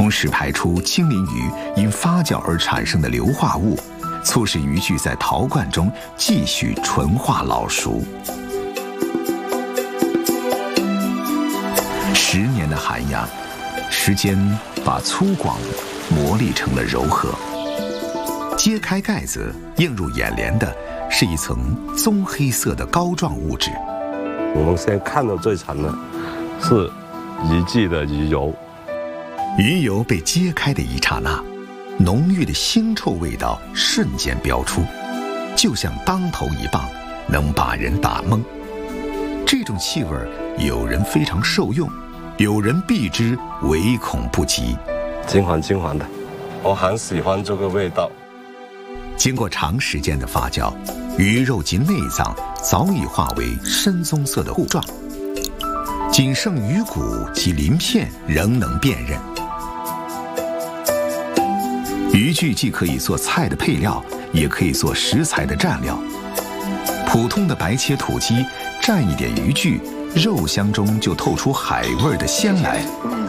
同时排出青鳞鱼因发酵而产生的硫化物，促使渔具在陶罐中继续纯化老熟。10年的涵养，时间把粗犷磨砺成了柔和。揭开盖子，映入眼帘的是一层棕黑色的膏状物质。 我们现在看到最长的是渔具的鱼油。 鱼油被揭开的一刹那，浓郁的腥臭味道瞬间飙出，就像当头一棒，能把人打懵。这种气味，有人非常受用，有人避之唯恐不及。 金黄金黄的，我很喜欢这个味道。 经过长时间的发酵，鱼肉及内脏早已化为深棕色的糊状，仅剩鱼骨及鳞片仍能辨认。渔具既可以做菜的配料，也可以做食材的蘸料。普通的白切土鸡蘸一点渔具，肉香中就透出海味的鲜来。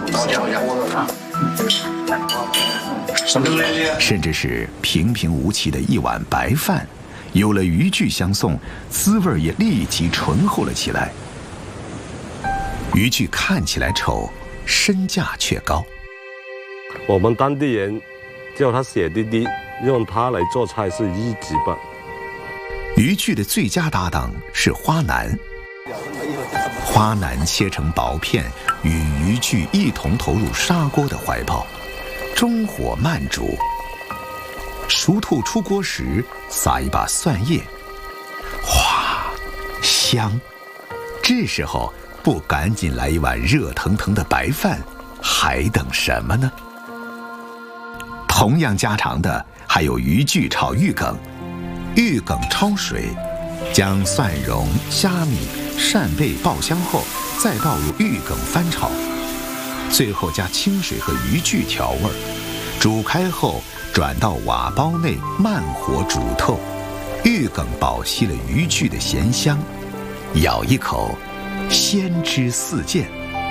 甚至是平平无奇的一碗白饭，有了渔具相送，滋味也立即醇厚了起来。渔具看起来丑，身价却高。 我们当地人叫它血滴滴，用它来做菜是1级棒。 渔具的最佳搭档是花腩。花腩切成薄片，与渔具一同投入砂锅的怀抱，中火慢煮。熟透出锅时，撒一把蒜叶，哗，香。这时候不赶紧来一碗热腾腾的白饭，还等什么呢？同样家常的还有渔具炒玉梗。玉梗焯水，将蒜蓉、虾米、扇贝爆香后，再倒入玉梗翻炒，最后加清水和渔具调味，煮开后转到瓦煲内慢火煮透，玉梗饱吸了渔具的咸香，咬一口，鲜汁四溅。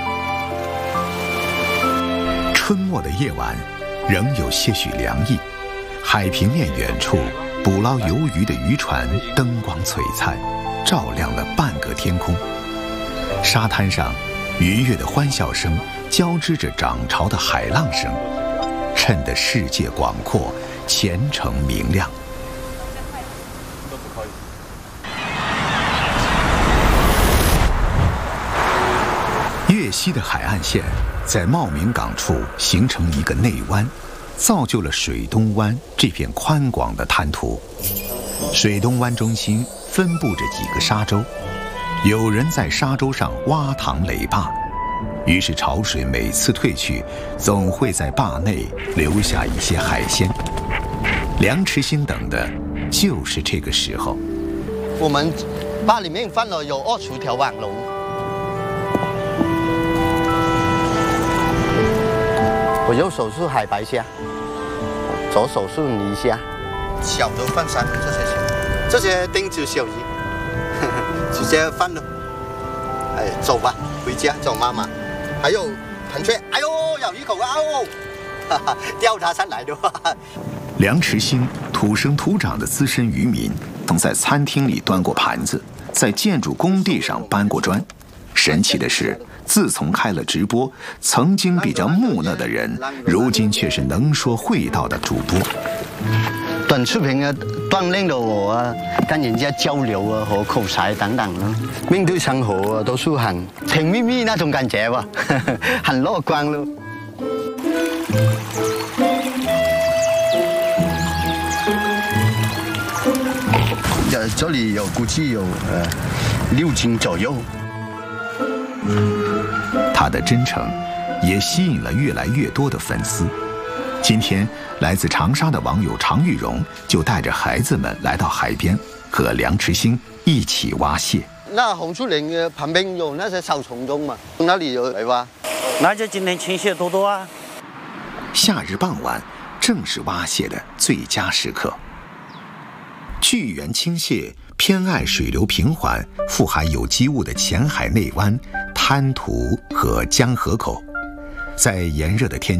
春末的夜晚，仍有些许凉意，海平面远处捕捞游鱼的渔船灯光璀璨，照亮了半个天空。沙滩上，鱼跃的欢笑声交织着涨潮的海浪声，衬得世界广阔，前程明亮。粤西的海岸线在茂名港处形成一个内湾，造就了水东湾这片宽广的滩涂。水东湾中心分布着几个沙洲，有人在沙洲上挖塘垒坝，于是潮水每次退去，总会在坝内留下一些海鲜。梁池新等的就是这个时候。 我们坝里面放了有20条网龙。我右手是海白虾，左手是泥虾，小的放3这些小，这些丁子小鱼，直接放了。哎，走吧，回家找妈妈。还有盆雀，哎呦，咬一口啊哦，哈哈，钓它上来的话。 梁池新土生土长的资深渔民，曾在餐厅里端过盘子，在建筑工地上搬过砖。神奇的是，自从开了直播，曾经比较木讷的人，如今却是能说会道的主播。 短视频啊，锻炼了我啊，跟人家交流啊和口才等等咯。面对生活啊，都是很甜蜜蜜那种感觉吧，很乐观咯。这里有估计有6斤左右。 他的真诚也吸引了越来越多的粉丝。今天，来自长沙的网友常玉荣就带着孩子们来到海边，和梁池新一起挖蟹。 那红树林旁边有那些小虫洞嘛，那里有来挖。 那就今天青蟹多多啊。 夏日傍晚，正是挖蟹的最佳时刻。巨源青蟹偏爱水流平缓、富含有机物的浅海内湾、滩涂和江河口，在炎热的天